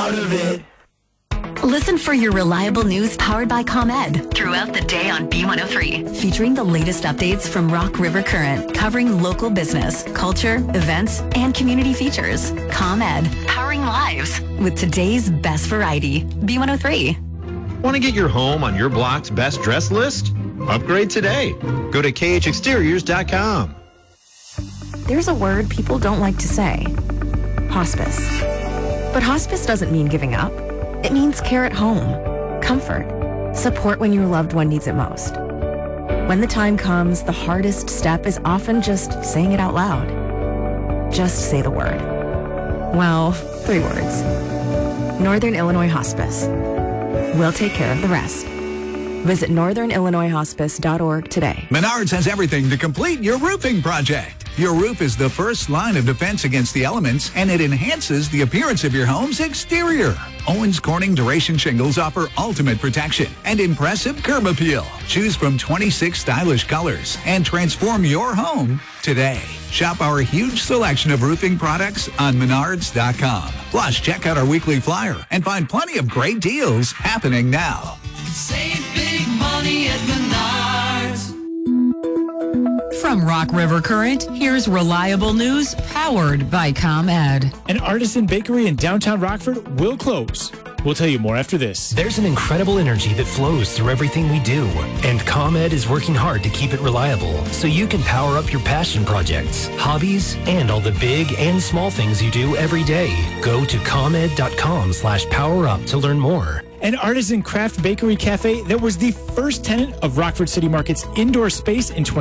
part of it. Listen for your reliable news powered by ComEd throughout the day on B103, featuring the latest updates from Rock River Current, covering local business, culture, events, and community features. ComEd, powering lives with today's best variety. B103. Want to get your home on your block's best dress list? Upgrade today. Go to khexteriors.com. There's a word people don't like to say. Hospice. But hospice doesn't mean giving up. It means care at home, comfort, support when your loved one needs it most. When the time comes, the hardest step is often just saying it out loud. Just say the word. Well, 3 words. Northern Illinois Hospice. We'll take care of the rest. Visit northernillinoishospice.org today. Menards has everything to complete your roofing project. Your roof is the first line of defense against the elements, and it enhances the appearance of your home's exterior. Owens Corning Duration Shingles offer ultimate protection and impressive curb appeal. Choose from 26 stylish colors and transform your home today. Shop our huge selection of roofing products on Menards.com. Plus, check out our weekly flyer and find plenty of great deals happening now. Save big money at Menards. From Rock River Current, here's reliable news powered by ComEd. An artisan bakery in downtown Rockford will close. We'll tell you more after this. There's an incredible energy that flows through everything we do, and ComEd is working hard to keep it reliable so you can power up your passion projects, hobbies, and all the big and small things you do every day. Go to ComEd.com/powerup to learn more. An artisan craft bakery cafe that was the first tenant of Rockford City Market's indoor space in